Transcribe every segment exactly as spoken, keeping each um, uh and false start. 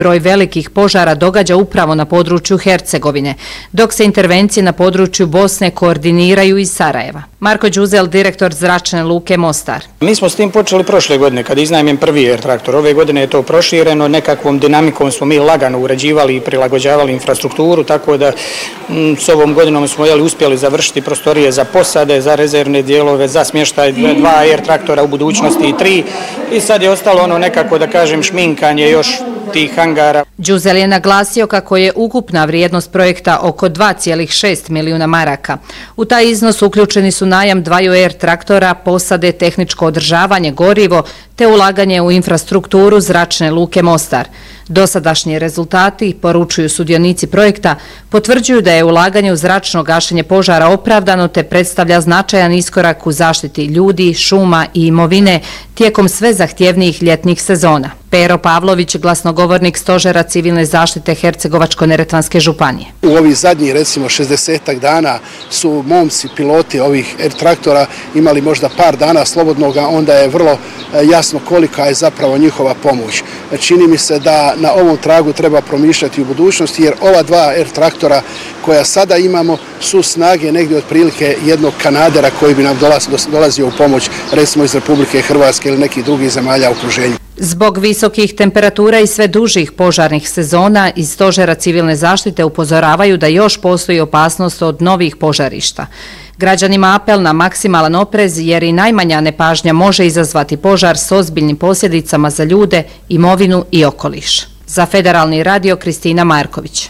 Broj velikih požara događa upravo na području Hercegovine, dok se intervencije na području Bosne koordiniraju iz Sarajeva. Marko Đuzel, direktor Zračne luke Mostar. Mi smo s tim počeli prošle godine kad iznajmim prvi er traktor. Ove godine je to prošireno, nekakvom dinamikom smo mi lagano uređivali i prilagođavali infrastrukturu, tako da m, s ovom godinom smo jeli, uspjeli završiti prostorije za posade, za rezervne dijelove, za smještaj dva er traktora u budućnosti i tri. I sad je ostalo ono nekako da kažem šminkanje još tih hangara. Đuzel je naglasio kako je ukupna vrijednost projekta oko dva zarez šest milijuna maraka. U taj iznos uključeni su najam dvaju er traktora, posade, tehničko održavanje, gorivo te ulaganje u infrastrukturu Zračne luke Mostar. Dosadašnji rezultati, poručuju sudionici projekta, potvrđuju da je ulaganje u zračno gašenje požara opravdano te predstavlja značajan iskorak u zaštiti ljudi, šuma i imovine tijekom sve zahtjevnijih ljetnih sezona. Pero Pavlović, glasnogovornik Stožera civilne zaštite Hercegovačko-neretvanske županije. U ovih zadnjih, recimo, šezdesetak dana su momci, piloti ovih er traktora imali možda par dana slobodnoga, onda je vrlo jasno kolika je zapravo njihova pomoć. Čini mi se da na ovom tragu treba promišljati u budućnosti, jer ova dva er traktora koja sada imamo su snage negdje otprilike jednog Kanadera koji bi nam dolazio u pomoć, recimo iz Republike Hrvatske ili nekih drugih zemalja u okruženju. Zbog visokih temperatura i sve dužih požarnih sezona iz Stožera civilne zaštite upozoravaju da još postoji opasnost od novih požarišta. Građanima apel na maksimalan oprez jer i najmanja nepažnja može izazvati požar s ozbiljnim posljedicama za ljude, imovinu i okoliš. Za Federalni radio Kristina Marković.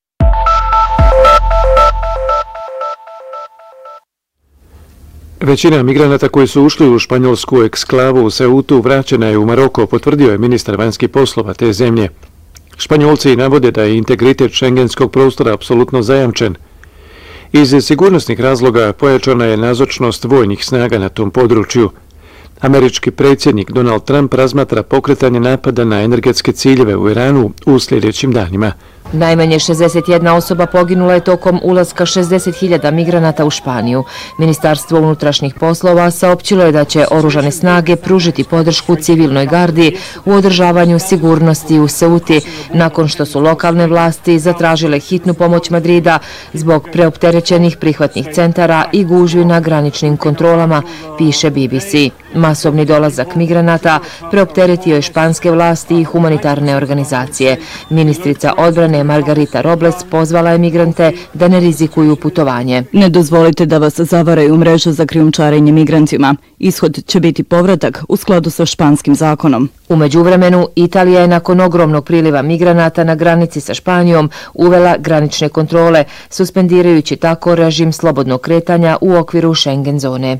Većina migranata koji su ušli u španjolsku eksklavu u Ceutu vraćena je u Maroko, potvrdio je ministar vanjskih poslova te zemlje. Španjolci navode da je integritet šengenskog prostora apsolutno zajamčen. Iz sigurnosnih razloga pojačana je nazočnost vojnih snaga na tom području. Američki predsjednik Donald Trump razmatra pokretanje napada na energetske ciljeve u Iranu u sljedećim danima. Najmanje šezdeset jedna osoba poginula je tokom ulaska šezdeset hiljada migranata u Španiju. Ministarstvo unutrašnjih poslova saopćilo je da će oružane snage pružiti podršku civilnoj gardi u održavanju sigurnosti u Ceuti, nakon što su lokalne vlasti zatražile hitnu pomoć Madrida zbog preopterećenih prihvatnih centara i gužvi na graničnim kontrolama, piše B B C. Masovni dolazak migranata preopteretio je španske vlasti i humanitarne organizacije. Ministrica odbrane Margarita Robles pozvala je migrante da ne rizikuju putovanje. Ne dozvolite da vas zavaraju mreže za krijumčarenje migrantima. Ishod će biti povratak u skladu sa španskim zakonom. U međuvremenu, Italija je nakon ogromnog priliva migranata na granici sa Španijom uvela granične kontrole, suspendirajući tako režim slobodnog kretanja u okviru Schengen zone.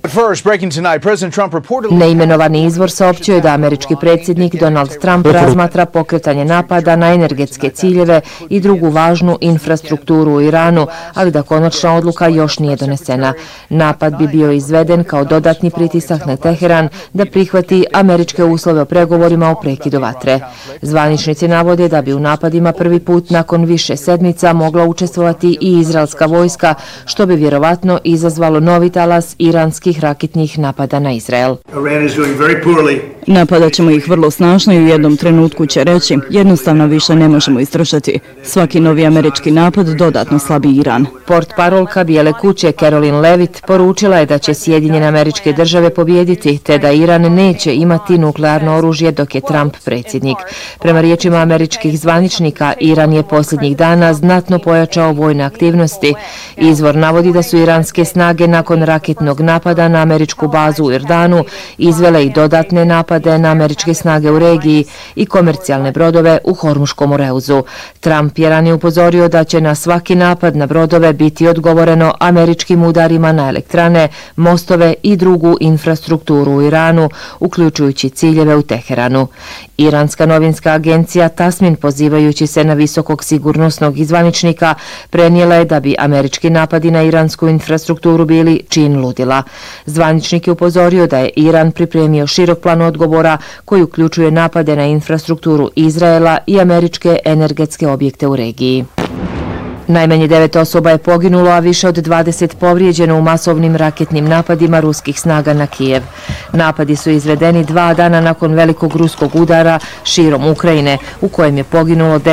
Neimenovani izvor saopćio je da američki predsjednik Donald Trump razmatra pokretanje napada na energetske ciljeve i drugu važnu infrastrukturu u Iranu, ali da konačna odluka još nije donesena. Napad bi bio izveden kao dodatni pritisak na Teheran da prihvati američke uslove o pregovorima o prekidu vatre. Zvaničnici navode da bi u napadima prvi put nakon više sedmica mogla učestvovati i izraelska vojska, što bi vjerovatno izazvalo novi talas iranskih raketnih napada na Izrael. Napadat ćemo ih vrlo snažno i u jednom trenutku će reći, jednostavno više ne možemo izdržati. Svaki novi američki napad dodatno slabi Iran. Portparolka Bijele kuće Caroline Levitt poručila je da će Sjedinjene Američke Države pobijediti, te da Iran neće imati nuklearno oružje dok je Trump predsjednik. Prema riječima američkih zvaničnika, Iran je posljednjih dana znatno pojačao vojne aktivnosti. Izvor navodi da su iranske snage nakon raketnog napada na američku bazu u Jordanu izvele i dodatne napade na američke snage u regiji i komercijalne brodove u Hormuškom Moreuzu. Trump je ranije upozorio da će na svaki napad na brodove biti odgovoreno američkim udarima na elektrane, mostove i drugu infrastrukturu u Iranu, uključujući ciljeve u Teheranu. Iranska novinska agencija Tasmin, pozivajući se na visokog sigurnosnog izvaničnika, prenijela je da bi američki napadi na iransku infrastrukturu bili čin ludila. Zvaničnik je upozorio da je Iran pripremio širok plan odgovora koji uključuje napade na infrastrukturu Izraela i američke energetske objekte u regiji. Najmanje devet osoba je poginulo, a više od dvadeset povrijeđeno u masovnim raketnim napadima ruskih snaga na Kijev. Napadi su izvedeni dva dana nakon velikog ruskog udara širom Ukrajine, u kojem je poginulo